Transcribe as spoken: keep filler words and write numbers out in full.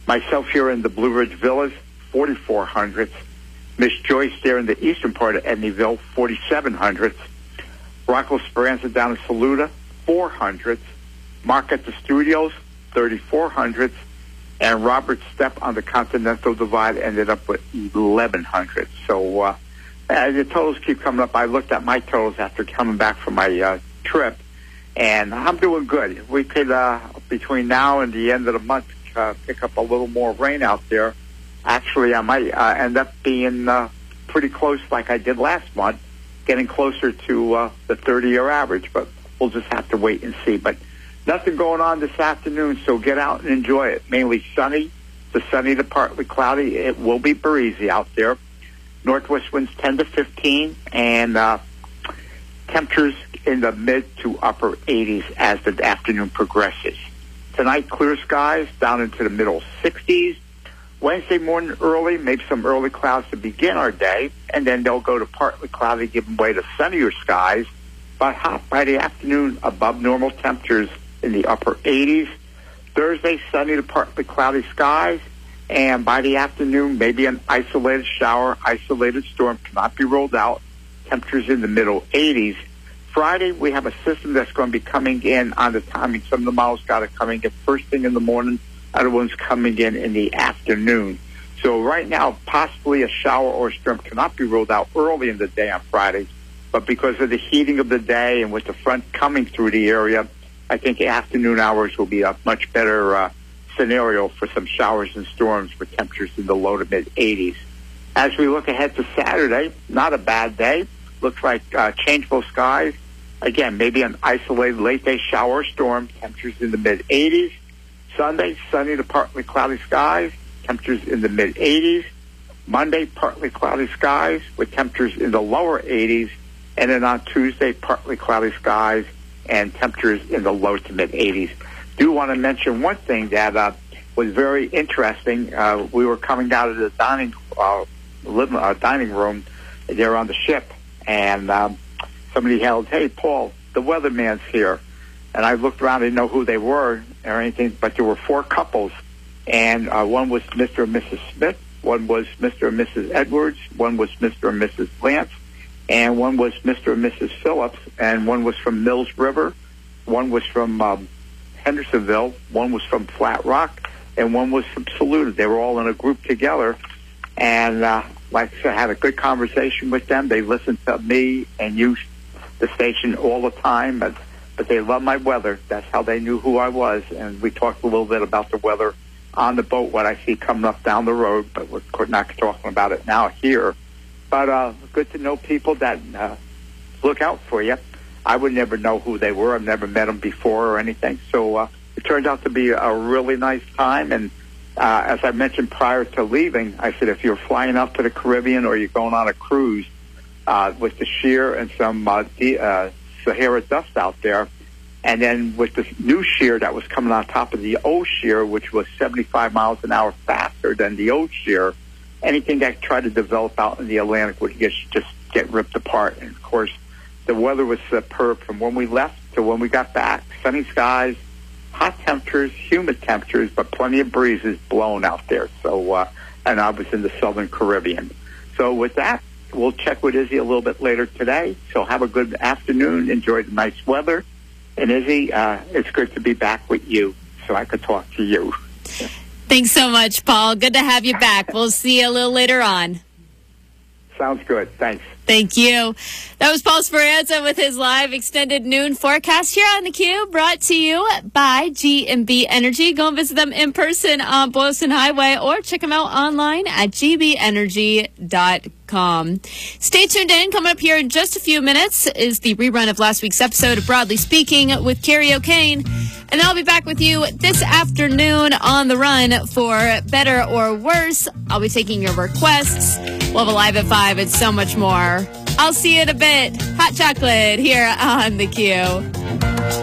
Myself here in the Blue Ridge Villas, forty-four hundredths. Miss Joyce there in the eastern part of Edneyville, forty-seven hundredths. Rocco Speranza down in Saluda, four hundredths. Mark at the Studios, thirty-four hundredths. And Robert Stepp on the Continental Divide ended up with eleven hundredths. So uh, uh, the totals keep coming up. I looked at my totals after coming back from my uh, trip, and I'm doing good. We could, uh, between now and the end of the month, uh, pick up a little more rain out there. Actually, I might uh, end up being uh, pretty close like I did last month, getting closer to uh, the thirty-year average, but we'll just have to wait and see. But nothing going on this afternoon, so get out and enjoy it. Mainly sunny, the sunny to partly cloudy. It will be breezy out there. Northwest winds ten to fifteen, and uh, temperatures in the mid to upper eighties as the afternoon progresses. Tonight, clear skies down into the middle sixties. Wednesday morning early, maybe some early clouds to begin our day, and then they'll go to partly cloudy, giving way to sunnier skies, but hot by the afternoon, above normal temperatures in the upper eighties. Thursday, sunny to partly cloudy skies, and by the afternoon, maybe an isolated shower, isolated storm cannot be rolled out. Temperatures in the middle eighties. Friday, we have a system that's going to be coming in on the timing. Some of the models got it coming in first thing in the morning, other ones coming in in the afternoon. So right now, possibly a shower or a storm cannot be rolled out early in the day on Friday, but because of the heating of the day and with the front coming through the area, I think afternoon hours will be a much better uh, scenario for some showers and storms with temperatures in the low to mid eighties. As we look ahead to Saturday, not a bad day. Looks like uh, changeable skies. Again, maybe an isolated late day shower or storm, temperatures in the mid eighties. Sunday, sunny to partly cloudy skies, temperatures in the mid eighties. Monday, partly cloudy skies with temperatures in the lower eighties. And then on Tuesday, partly cloudy skies and temperatures in the low to mid eighties. Do want to mention one thing that uh, was very interesting. Uh, we were coming out of the dining uh, living uh, dining room there on the ship, and um, somebody held, "Hey, Paul, the weatherman's here." And I looked around, I didn't know who they were or anything, but there were four couples, and uh, one was Mister and Missus Smith, one was Mister and Missus Edwards, one was Mister and Missus Lance, and one was Mister and Missus Phillips, and one was from Mills River, one was from um, Hendersonville, one was from Flat Rock, and one was from Saluda. They were all in a group together, and uh, like I said, I had a good conversation with them. They listened to me and you, the station, all the time, but, but they love my weather. That's how they knew who I was, and we talked a little bit about the weather on the boat, what I see coming up down the road, but we're not talking about it now here. But uh, good to know people that uh, look out for you. I would never know who they were. I've never met them before or anything. So uh, it turned out to be a really nice time. And uh, as I mentioned prior to leaving, I said if you're flying out to the Caribbean or you're going on a cruise uh, with the shear and some uh, de- uh, Sahara dust out there, and then with the new shear that was coming on top of the old shear, which was seventy-five miles an hour faster than the old shear, anything that tried to develop out in the Atlantic would just, just get ripped apart. And, of course, the weather was superb from when we left to when we got back. Sunny skies, hot temperatures, humid temperatures, but plenty of breezes blowing out there. So, uh, and I was in the Southern Caribbean. So with that, we'll check with Izzy a little bit later today. So have a good afternoon. Enjoy the nice weather. And Izzy, uh, it's good to be back with you so I could talk to you. Thanks so much, Paul. Good to have you back. We'll see you a little later on. Sounds good. Thanks. Thank you. That was Paul Speranza with his live extended noon forecast here on theCUBE, brought to you by G and B Energy. Go and visit them in person on Boylston Highway or check them out online at g b energy dot com. Stay tuned in. Coming up here in just a few minutes is the rerun of last week's episode of Broadly Speaking with Carrie O'Kane. And I'll be back with you this afternoon on The Run for Better or Worse. I'll be taking your requests. We'll have a live at five and so much more. I'll see you in a bit. Hot chocolate here on theCUBE.